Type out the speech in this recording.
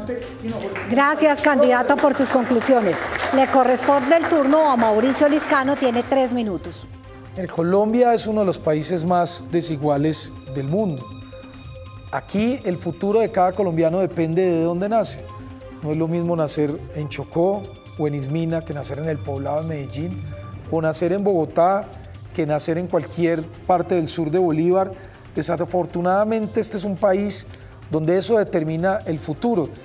Gracias, candidato, por sus conclusiones. Le corresponde el turno a Mauricio Liscano, tiene 3 minutos. Colombia es uno de los países más desiguales del mundo. Aquí el futuro de cada colombiano depende de dónde nace. No es lo mismo nacer en Chocó o en Ismina que nacer en el poblado de Medellín, o nacer en Bogotá que nacer en cualquier parte del sur de Bolívar. Desafortunadamente este es un país donde eso determina el futuro.